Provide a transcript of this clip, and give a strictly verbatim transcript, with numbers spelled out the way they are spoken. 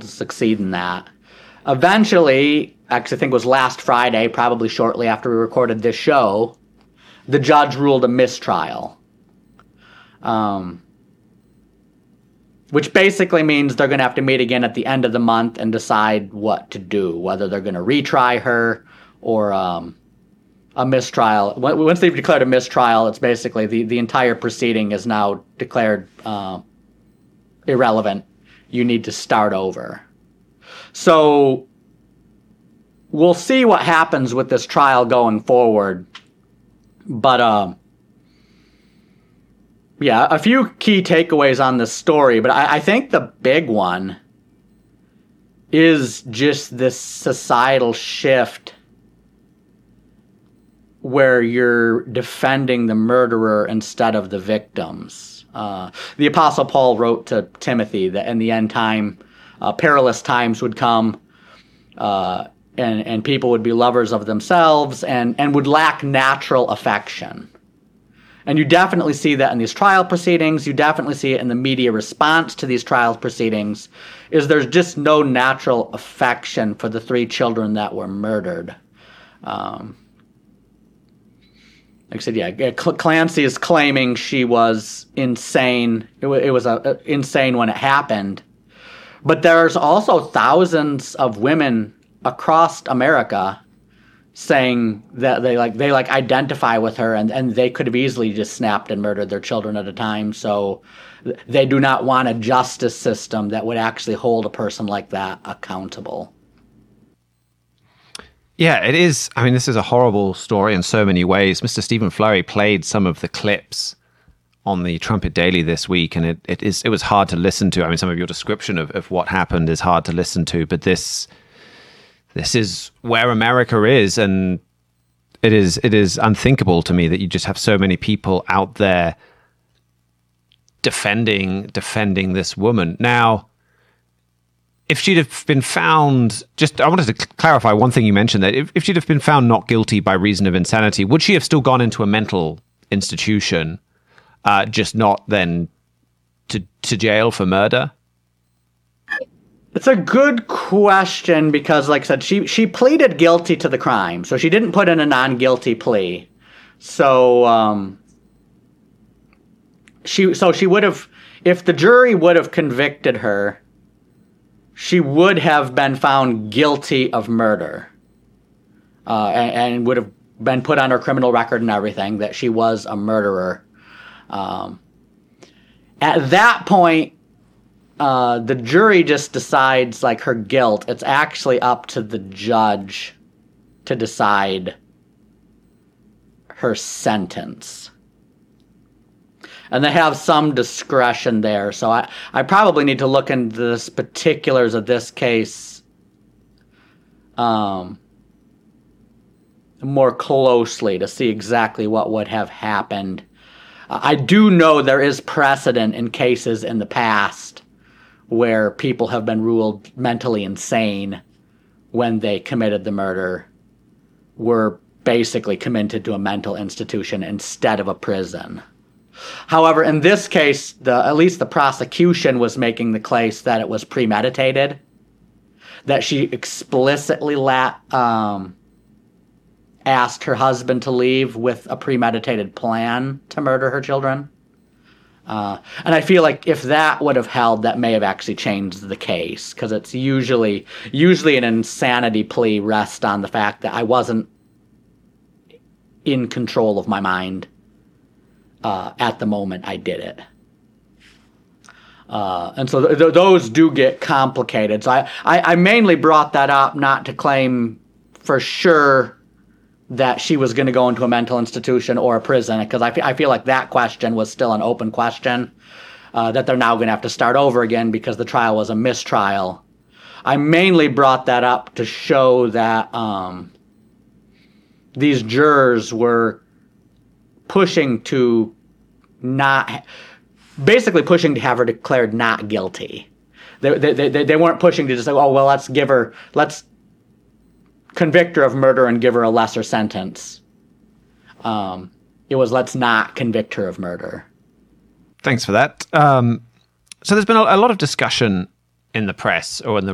to succeed in that. Eventually, actually I think it was last Friday, probably shortly after we recorded this show, the judge ruled a mistrial. Um, which basically means they're going to have to meet again at the end of the month and decide what to do, whether they're going to retry her or um, a mistrial. Once they've declared a mistrial, it's basically the, the entire proceeding is now declared uh, irrelevant. You need to start over. So we'll see what happens with this trial going forward. But, uh, yeah, a few key takeaways on this story. But I, I think the big one is just this societal shift where you're defending the murderer instead of the victims. Uh, the Apostle Paul wrote to Timothy that in the end time, uh, perilous times would come, uh, and, and people would be lovers of themselves and, and would lack natural affection. And you definitely see that in these trial proceedings. You definitely see it in the media response to these trial proceedings, is there's just no natural affection for the three children that were murdered. Um, Like I said, yeah, Clancy is claiming she was insane. It, w- it was uh, insane when it happened. But there's also thousands of women across America saying that they like they like identify with her, and, and they could have easily just snapped and murdered their children at a time. So they do not want a justice system that would actually hold a person like that accountable. Yeah, it is. I mean, this is a horrible story in so many ways. Mister Stephen Flurry played some of the clips on the Trumpet Daily this week, and it, it is it was hard to listen to. I mean, some of your description of, of what happened is hard to listen to, but this this is where America is, and it is it is unthinkable to me that you just have so many people out there defending defending this woman. Now, if she'd have been found, just I wanted to cl- clarify one thing you mentioned, that if, if she'd have been found not guilty by reason of insanity, would she have still gone into a mental institution, uh, just not then to to jail for murder? It's a good question because, like I said, she she pleaded guilty to the crime, so she didn't put in a non-guilty plea. So um, she so she would have, if the jury would have convicted her, she would have been found guilty of murder, uh, and, and would have been put on her criminal record and everything that she was a murderer. Um, at that point, uh, the jury just decides like her guilt. It's actually up to the judge to decide her sentence. And they have some discretion there. So I, I probably need to look into the particulars of this case um, more closely to see exactly what would have happened. Uh, I do know there is precedent in cases in the past where people have been ruled mentally insane when they committed the murder, were basically committed to a mental institution instead of a prison. However, in this case, the at least the prosecution was making the case that it was premeditated, that she explicitly la- um, asked her husband to leave with a premeditated plan to murder her children. Uh, and I feel like if that would have held, that may have actually changed the case, because it's usually usually an insanity plea rests on the fact that I wasn't in control of my mind Uh, at the moment I did it. Uh, and so th- th- those do get complicated. So I, I, I mainly brought that up not to claim for sure that she was going to go into a mental institution or a prison, because I, f- I feel like that question was still an open question, uh, that they're now going to have to start over again because the trial was a mistrial. I mainly brought that up to show that um, these jurors were pushing to not, basically pushing to have her declared not guilty. They, they, they, they weren't pushing to just say, oh, well, let's give her, let's convict her of murder and give her a lesser sentence. Um, it was, let's not convict her of murder. Thanks for that. Um, so there's been a, a lot of discussion in the press or in the